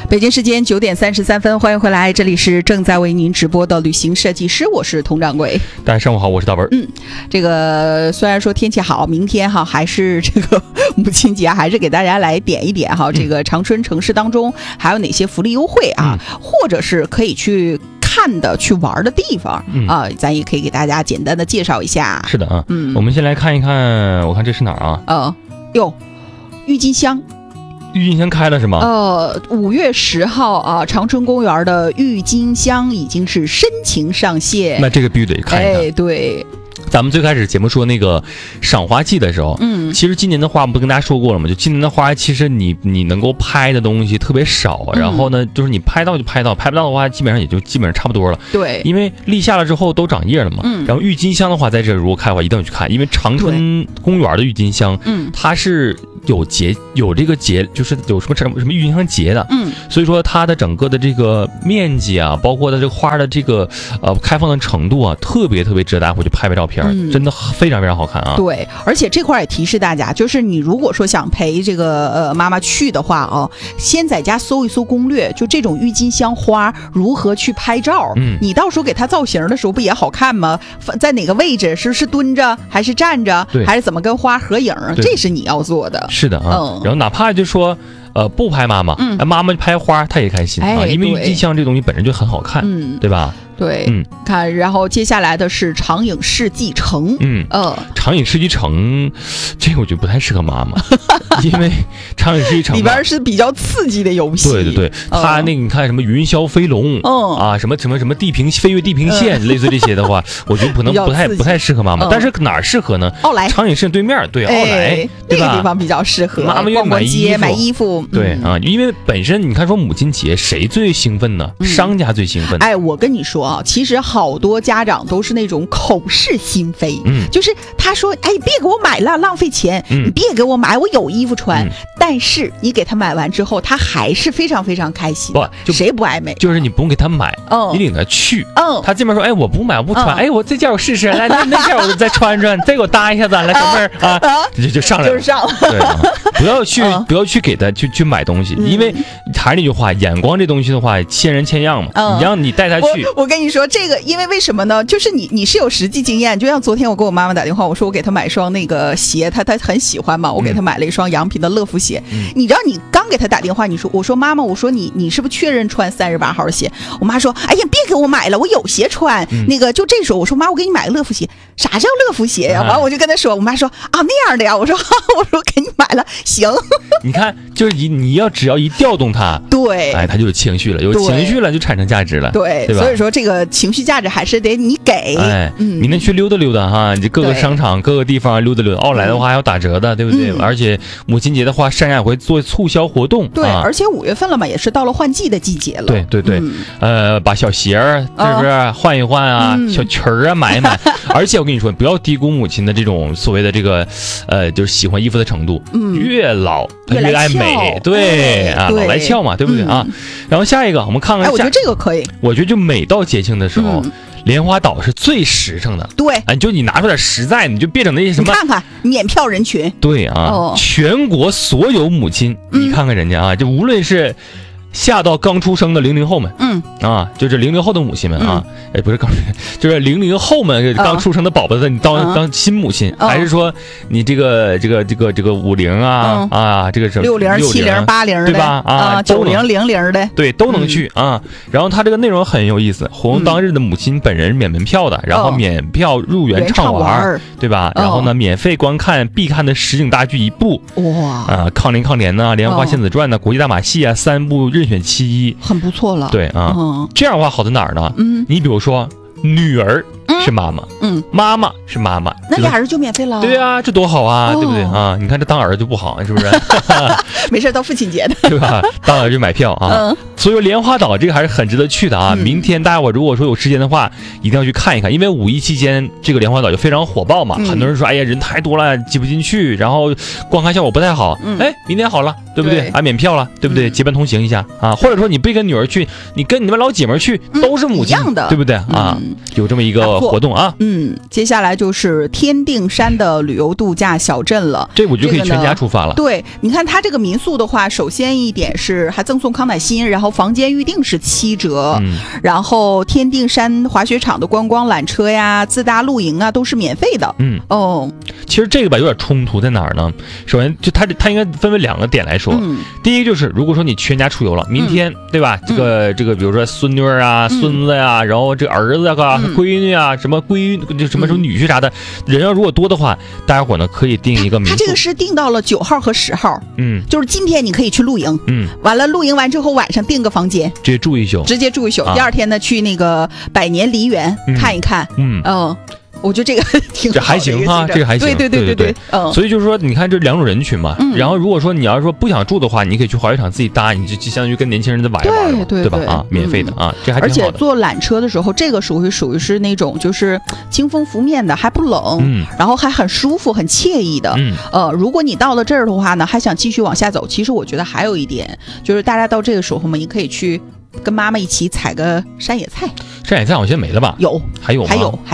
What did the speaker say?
北京时间9点33分，欢迎回来，这里是正在为您直播的旅行设计师，我是佟掌柜。 大家上午好，我是大文。 这个虽然说天气好，明天还是这个母亲节，还是给大家来点一点这个长春城市当中还有哪些福利优惠或者是可以去看的、去玩的地方咱也可以给大家简单的介绍一下。 是的我们先来看一看，我看这是哪儿啊？ 郁金香。 郁金香开了是吗 ？5月10号长春公园的郁金香已经是申请上线。 那这个必须得看一看。 对。 咱们最开始节目说那个赏花季的时候，其实今年的花不跟大家说过了吗？就今年的花，其实你能够拍的东西特别少，然后呢，就是你拍到就拍到，拍不到的话，基本上差不多了。 对， 因为立夏了之后都长叶了嘛。然后郁金香的话，在这如果开的话，一定要去看，因为长春公园的郁金香，它是有这个节，就是有什么郁金香节的。所以说它的整个的这个面积啊，包括它这个花的这个开放的程度啊，特别值得大家回去拍照片。真的非常好看啊！ 对，而且这块也提示大家，就是你如果说想陪这个妈妈去的话先在家搜一搜攻略，就这种郁金香花如何去拍照。你到时候给它造型的时候不也好看吗？在哪个位置，是蹲着还是站着，还是怎么跟花合影，这是你要做的。 是的然后哪怕就说不拍妈妈，妈妈拍花她也开心因为郁金香这东西本身就很好看，对吧？ 对，看，然后接下来的是长影世纪城。 长影世纪城，这个我觉得不太适合妈妈，因为长影世纪城里边是比较刺激的游戏。 对，它那个你看什么云霄飞龙，什么飞越地平线，类似这些的话，我觉得可能不太适合妈妈。但是哪儿适合呢？ 奥莱， 长影世纪对面，对，奥莱， 那个地方比较适合妈妈愿意买衣服。 对因为本身你看说母亲节谁最兴奋呢？商家最兴奋。 我跟你说其实好多家长都是那种口是心非，就是他说别给我买了，浪费钱，你别给我买，我有衣服穿。但是你给他买完之后，他还是非常开心。谁不爱美？就是你不用给他买，你领他去。他这边说我不买，我不穿，我这件我试试，来那件我再穿，再给我搭一下子，来哥们儿就上来了。对不要去给他去买东西，因为还是那句话，眼光这东西的话，千人千样嘛。你让你带他去， 我跟你说这个，因为为什么呢？就是你是有实际经验，就像昨天我给我妈妈打电话，我说我给她买双那个鞋，她很喜欢嘛，我给她买了一双洋品的乐福鞋。你知道你刚给她打电话，我说妈妈，我说你是不是确认穿38号的鞋？我妈说别给我买了，我有鞋穿。那个就这时候我说妈，我给你买个乐福鞋。啥叫乐福鞋呀？完我就跟她说，我妈说那样的呀。我说给你买了，行。 你看，就是你只要一调动它， 对， 它就有情绪了，有情绪了就产生价值了， 对吧？所以说这个情绪价值还是得你给。 明天去溜达溜达你各个商场各个地方溜达溜达。奥莱的话还有打折的，对不对？而且母亲节的话，商家也会做促销活动。 对，而且5月份了嘛，也是到了换季的季节了。 对，把小鞋是不是换一换小裙儿买一买。而且我跟你说，不要低估母亲的这种所谓的这个就是喜欢衣服的程度。越老她越爱美，对老来俏嘛，对不对然后下一个我们看看， 我觉得这个可以。 我觉得就每到节庆的时候，莲花岛是最实诚的。 对， 就你拿出点实在，你就别整那些什么。 你看看免票人群。 对全国所有母亲，你看看人家就无论是下到刚出生的00后们，就是00后的母亲们不是就是00后们刚出生的宝宝的，你当新母亲，还是说你这个50这个什么 60、70、80的， 对吧 90、00的， 对，都能去然后他这个内容很有意思，活动当日的母亲本人免门票的，然后免票入园畅玩，对吧？然后呢，免费观看必看的实景大剧1部，抗联抗联莲花仙子传国际大马戏3部任选其一， 很不错了。 对这样的话好在哪儿呢？你比如说女儿是妈妈，妈妈是妈妈， 那俩人就免费了。 对这多好对不对你看这当儿子就不好，是不是？ 没事，到父亲节的， 对吧？当儿子就买票所以莲花岛这个还是很值得去的啊！明天大家伙如果说有时间的话，一定要去看一看，因为5一期间这个莲花岛就非常火爆嘛，很多人说哎呀人太多了挤不进去，然后观看效果不太好。哎，明天好了，对不对？免票了，对不对？结伴同行一下啊，或者说你不跟女儿去，你跟你们老姐们去，都是母亲，对不对啊？有这么一个活动啊。 接下来就是天定山的旅游度假小镇了， 这我就可以全家出发了。 对，你看它这个民宿的话，首先一点是还赠送康乃馨，然后房间预定是7折，然后天定山滑雪场的观光缆车呀、自搭露营啊都是免费的。 其实这个吧有点冲突在哪儿呢？首先就它应该分为2个点来说。第一个就是如果说你全家出游了，明天对吧？这个比如说孙女啊、孙子呀，然后这儿子啊、闺女啊、什么女婿啥的，人要如果多的话，大家伙呢可以订一个民宿。 他这个是订到了9号和10号，就是今天你可以去露营，完了露营完之后晚上订个房间， 直接住一宿， 第二天呢去那个百年梨园看一看，我觉得这个挺好的， 这还行哈，这个还行，对，所以就是说，你看这2种人群嘛，然后如果说你要是说不想住的话，你可以去滑雪场自己搭，你就相当于跟年轻人在玩一玩，对吧？啊，免费的啊，这还挺好的。 而且坐缆车的时候，这个属于是那种就是清风拂面的，还不冷，然后还很舒服、很惬意的。如果你到了这儿的话呢，还想继续往下走，其实我觉得还有一点，就是大家到这个时候嘛，你可以去跟妈妈一起采个山野菜。 山野菜好像没了吧？ 有， 还有吗？ 还有。